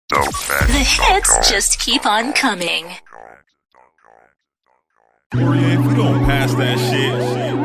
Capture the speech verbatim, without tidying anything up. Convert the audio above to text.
The hits just keep on coming. Poirier, if we don't pass that shit,